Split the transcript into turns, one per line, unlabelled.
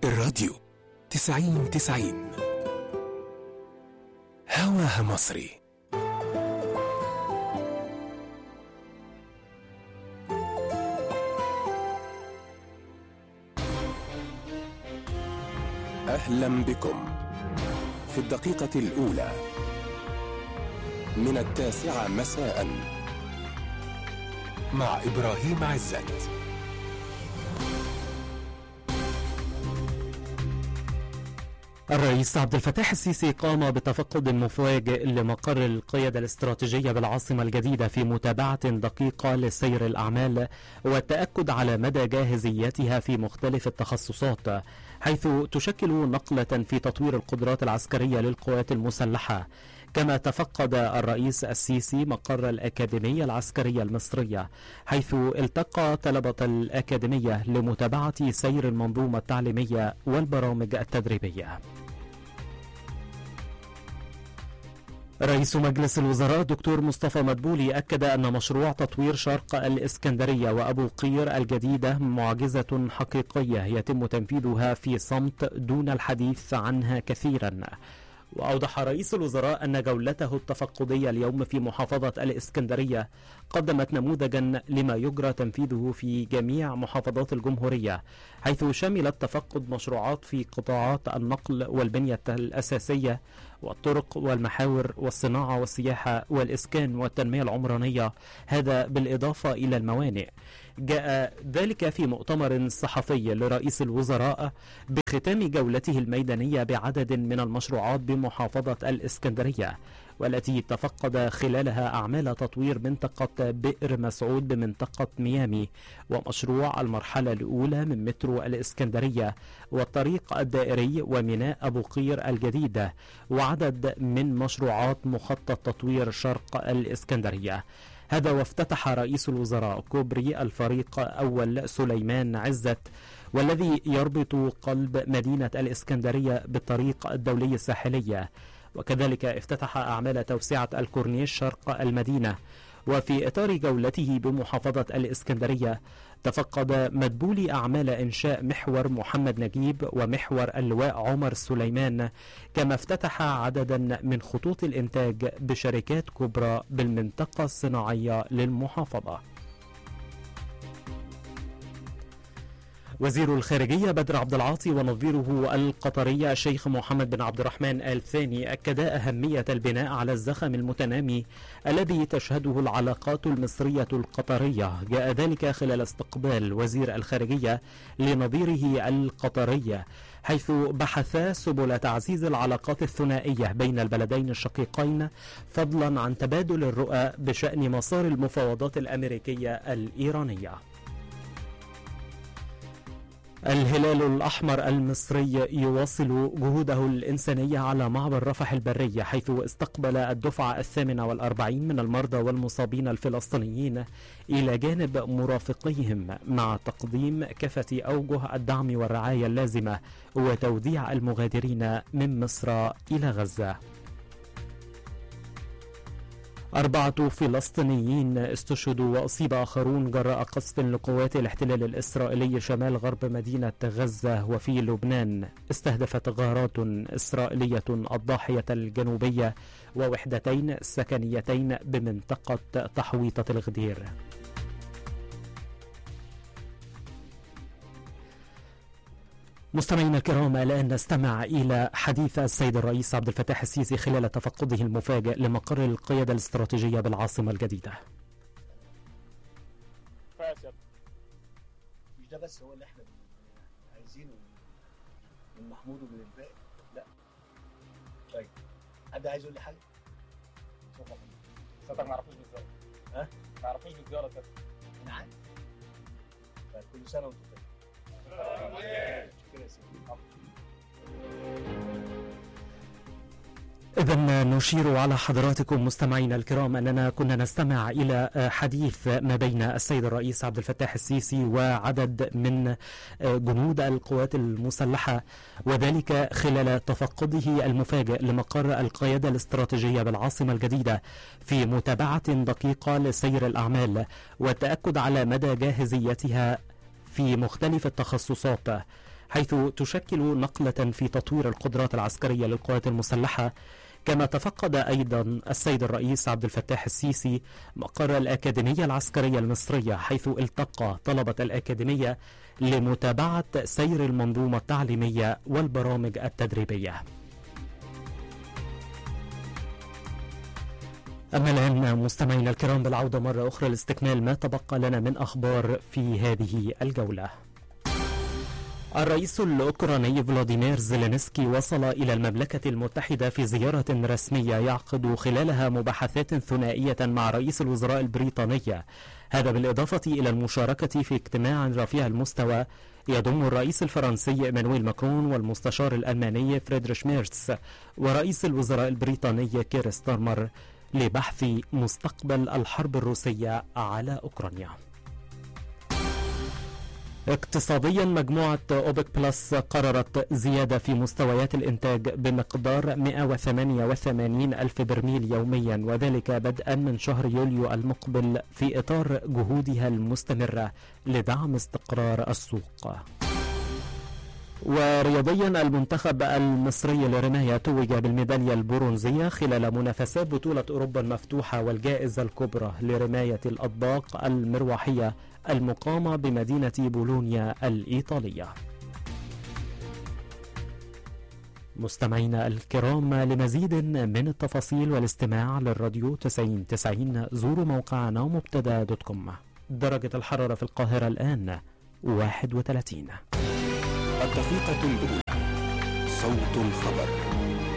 الراديو 90 هواها مصري. أهلا بكم في الدقيقة الأولى من 9 مساء مع إبراهيم عزت.
الرئيس عبد الفتاح السيسي قام بتفقد مفاجئ لمقر القيادة الاستراتيجية بالعاصمة الجديدة في متابعة دقيقة لسير الأعمال والتأكد على مدى جاهزيتها في مختلف التخصصات، حيث تشكل نقلة في تطوير القدرات العسكرية للقوات المسلحة. كما تفقد الرئيس السيسي مقر الأكاديمية العسكرية المصرية، حيث التقى طلبة الأكاديمية لمتابعة سير المنظومة التعليمية والبرامج التدريبية. رئيس مجلس الوزراء دكتور مصطفى مدبولي أكد أن مشروع تطوير شرق الإسكندرية وأبو قير الجديدة معجزة حقيقية يتم تنفيذها في صمت دون الحديث عنها كثيرا. وأوضح رئيس الوزراء أن جولته التفقدية اليوم في محافظة الإسكندرية قدمت نموذجا لما يجرى تنفيذه في جميع محافظات الجمهورية، حيث شملت تفقد مشروعات في قطاعات النقل والبنية الأساسية والطرق والمحاور والصناعة والسياحة والإسكان والتنمية العمرانية، هذا بالإضافة إلى الموانئ. جاء ذلك في مؤتمر صحفي لرئيس الوزراء بختام جولته الميدانية بعدد من المشروعات بمحافظة الإسكندرية، والتي تفقد خلالها أعمال تطوير منطقة بئر مسعود بمنطقة ميامي، ومشروع المرحلة الأولى من مترو الإسكندرية، والطريق الدائري وميناء أبو قير الجديدة، وعدد من مشروعات مخطط تطوير شرق الإسكندرية. هذا وافتتح رئيس الوزراء كوبري الفريق أول سليمان عزت، والذي يربط قلب مدينة الإسكندرية بالطريق الدولي الساحلية، وكذلك افتتح أعمال توسعة الكورنيش شرق المدينة. وفي إطار جولته بمحافظة الإسكندرية تفقد مدبولي أعمال إنشاء محور محمد نجيب ومحور اللواء عمر سليمان، كما افتتح عددا من خطوط الإنتاج بشركات كبرى بالمنطقة الصناعية للمحافظة. وزير الخارجية بدر عبد العاطي ونظيره القطري الشيخ محمد بن عبد الرحمن آل ثاني أكدا أهمية البناء على الزخم المتنامي الذي تشهده العلاقات المصرية القطرية. جاء ذلك خلال استقبال وزير الخارجية لنظيره القطري، حيث بحثا سبل تعزيز العلاقات الثنائية بين البلدين الشقيقين، فضلا عن تبادل الرؤى بشأن مسار المفاوضات الأمريكية الإيرانية. الهلال الأحمر المصري يواصل جهوده الإنسانية على معبر رفح البري، حيث استقبل الدفعة 48 من المرضى والمصابين الفلسطينيين إلى جانب مرافقيهم، مع تقديم كافة أوجه الدعم والرعاية اللازمة وتوديع المغادرين من مصر إلى غزة. 4 فلسطينيين استشهدوا وأصيب آخرون جراء قصف لقوات الاحتلال الإسرائيلي شمال غرب مدينة غزة. وفي لبنان استهدفت غارات إسرائيلية الضاحية الجنوبية ووحدتين سكنيتين بمنطقة تحويطة الغدير. مستمعينا الكرام، الآن نستمع إلى حديث السيد الرئيس عبد الفتاح السيسي خلال تفقده المفاجئ لمقر القيادة الاستراتيجية بالعاصمة الجديدة.
مش ده بس هو اللي احنا عايزينه من محمود ومن الباقي، لا. طيب حد عايز يقول لي حاجة؟
شكرا. سيادتك ما يعرفوش بالزيارة.
ها؟
ما يعرفوش بالزيارة سيادتك.
أنا عارف. طيب كل سنة وأنتم طيبين.
إذن نشير على حضراتكم مستمعينا الكرام أننا كنا نستمع إلى حديث ما بين السيد الرئيس عبد الفتاح السيسي وعدد من جنود القوات المسلحة، وذلك خلال تفقده المفاجئ لمقر القيادة الاستراتيجية بالعاصمة الجديدة في متابعة دقيقة لسير الأعمال والتأكد على مدى جاهزيتها في مختلف التخصصات، حيث تشكل نقلة في تطوير القدرات العسكرية للقوات المسلحة. كما تفقد أيضا السيد الرئيس عبد الفتاح السيسي مقر الأكاديمية العسكرية المصرية، حيث التقى طلبة الأكاديمية لمتابعة سير المنظومة التعليمية والبرامج التدريبية. أما الآن مستمعينا الكرام بالعودة مرة أخرى لاستكمال ما تبقى لنا من أخبار في هذه الجولة. الرئيس الأوكراني فلاديمير زيلينسكي وصل إلى المملكة المتحدة في زيارة رسمية يعقد خلالها مباحثات ثنائية مع رئيس الوزراء البريطاني، هذا بالإضافة إلى المشاركة في اجتماع رفيع المستوى يضم الرئيس الفرنسي إيمانويل ماكرون والمستشار الألماني فريدريش ميرتس ورئيس الوزراء البريطاني كير ستارمر لبحث مستقبل الحرب الروسية على أوكرانيا. اقتصاديا، مجموعة أوبك بلس قررت زيادة في مستويات الإنتاج بمقدار 188 ألف برميل يوميا، وذلك بدءا من شهر يوليو المقبل في إطار جهودها المستمرة لدعم استقرار السوق. ورياضيا، المنتخب المصري للرماية توج بالميدالية البرونزية خلال منافسات بطولة أوروبا المفتوحة والجائزة الكبرى لرماية الأطباق المروحية المقامة بمدينة بولونيا الإيطالية. مستمعينا الكرام، لمزيد من التفاصيل والاستماع للراديو 90 زوروا موقعنا مبتدا.com. درجة الحرارة في القاهرة الآن 31.
الدقيقة الأولى، صوت الخبر.